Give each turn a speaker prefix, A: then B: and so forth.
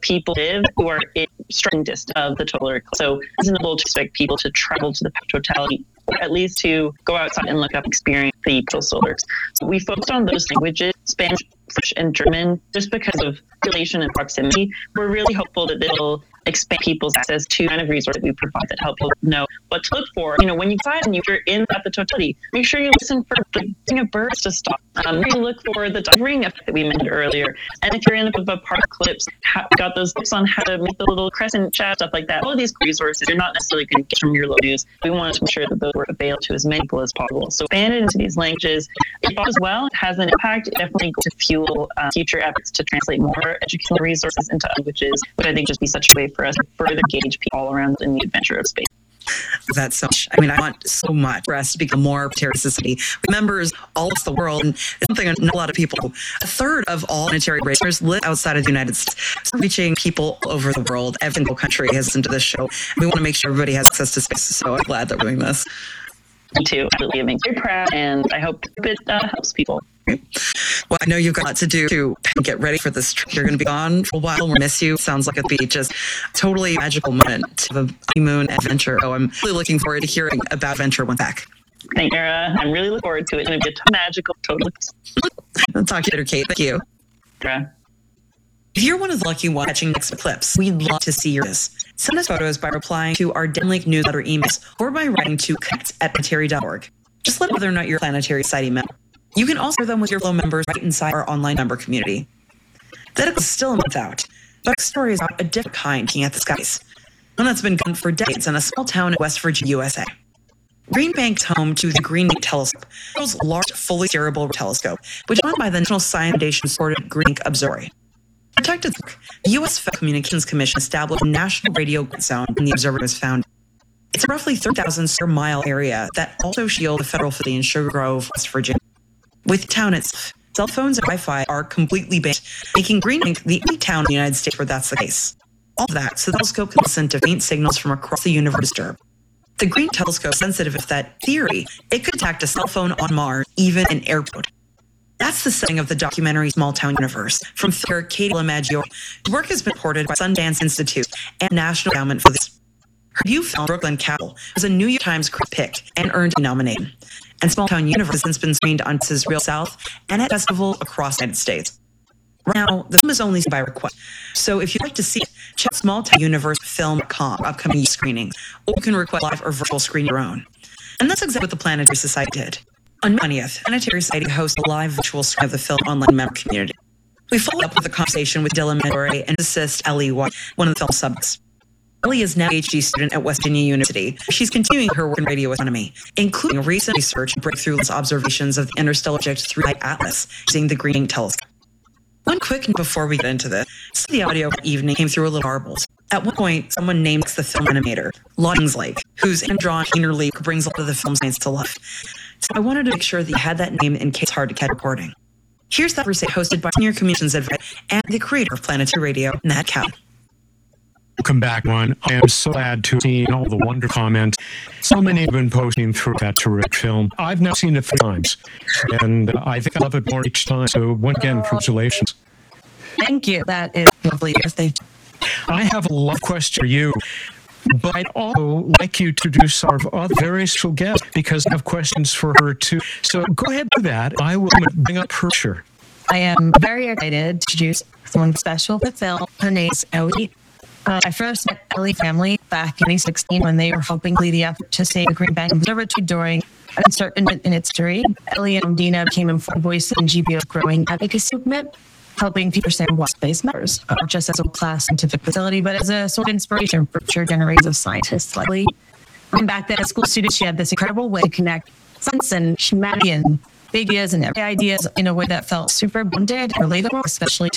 A: people live who are in striking distance of the total eclipse. So it's reasonable to expect people to travel to the totality, or at least to go outside and look up, experience the total solar eclipse. So we focused on those languages, Spanish, French, and German, just because of relation and proximity. We're really hopeful that they'll expand people's access to kind of resources that we provide that help people know what to look for. You know, when you decide and you're in at the totality, make sure you listen for the thing of birds to stop. You look for the ring effect that we mentioned earlier. And if you're in a part eclipse, got those tips on how to make the little crescent shaft, stuff like that. All of these resources you're not necessarily going to get from your local news. We wanted to make sure that those were available to as many people as possible. So expand it into these languages. If as well, it has an impact. It definitely going to fuel future efforts to translate more educational resources into languages, which I think just be such a way for us to further engage people all around in the adventure of space.
B: That's so much. I mean, I want so much for us to become more planetary society with members all across the world. And it's something not a lot of people, a third of all planetary racers live outside of the United States. So reaching people all over the world, every single country has listened to this show. We want to make sure everybody has access to space. So I'm glad that we're doing this.
A: Me too. Absolutely. It makes me very proud, and I hope it helps people.
B: Well, I know you've got a lot to do to get ready for this trip. You're going to be gone for a while. We'll miss you. Sounds like it'll be just totally magical moment of a honeymoon adventure. So I'm really looking forward to hearing about adventure when back.
A: Thank you, Sarah. I'm really looking forward to it. It's going to be a magical, totally.
B: I'll talk to you later, Kate. Thank you.
A: Sarah.
B: If you're one of the lucky ones catching next eclipse, we'd love to see yours. Send us photos by replying to our Denlink newsletter emails or by writing to connect@planetary.org. Just let whether or not you're a Planetary Society member. You can also share them with your fellow members right inside our online member community. That is still a month out, but our story is about a different kind looking at the skies. One that's been gone for decades in a small town in West Virginia, USA. Green Bank is home to the Green Bank Telescope, the world's large, fully steerable telescope, which is run by the National Science Foundation-supported Green Bank Observatory. To protect its work, the U.S. Federal Communications Commission established a national radio grid zone when the observatory was founded. It's a roughly 30,000 square mile area that also shields the federal facility in Sugar Grove, West Virginia. With the town itself, cell phones and Wi-Fi are completely banned, making Green Bank the only town in the United States where that's the case. All of that so the telescope can listen to faint signals from across the universe. The Green Telescope is sensitive enough that, theory, it could detect a cell phone on Mars, even an airport. That's the setting of the documentary Small Town Universe from filmmaker Katie LaMaggiore. The work has been supported by Sundance Institute and National Endowment for this. Her debut film, Brooklyn Capital, was a New York Times pick and earned a nomination. And Small Town Universe has since been screened on Real South and at festivals across the United States. Right now, the film is only by request. So if you'd like to see it, check smalltownuniversefilm.com for upcoming screenings, or you can request live or virtual screen your own. And that's exactly what the Planetary Society did. On May 20th, Planetary Society hosted a live virtual screen of the film online member community. We followed up with a conversation with Dylan Mandore and physicist Ellie White, one of the film subjects. Ellie is now a PhD student at West Virginia University. She's continuing her work in radio astronomy, including recent research and breakthrough observations of the interstellar object 3 Atlas using the Green Bank Telescope. One quick note before we get into this. The audio that evening came through a little garbled. At one point, someone named the film animator, Loddings Lake, whose hand-drawn painterly brings a lot of the film science to life. So I wanted to make sure that you had that name in case it's hard to catch recording. Here's that conversation hosted by Senior Communications Advisor and the creator of Planetary Radio, Matt Cowan.
C: Welcome back, one. I am so glad to see all the wonderful comments. So many have been posting through that terrific film. I've now seen it 3 times, and I think I love it more each time. So once again, congratulations.
D: Thank you. That is lovely.
C: I have a love question for you, but I'd also like you to introduce our other very special guest because I have questions for her too. So go ahead and do that. I will bring up her. Sure.
D: I am very excited to introduce someone special to Phil. Her name is Ellie. I first met Ellie family back in 2016 when they were helping lead the effort to save the Green Bank Observatory during an uncertain in its history. Ellie and Dina became informed voices in GBO's growing advocacy movement, helping people understand what space matters, not just as a class scientific facility, but as a sort of inspiration for future generations of scientists like Ellie. And back then, as school students, she had this incredible way to connect science and humanity and big ideas and everyday ideas in a way that felt super bonded and relatable, especially to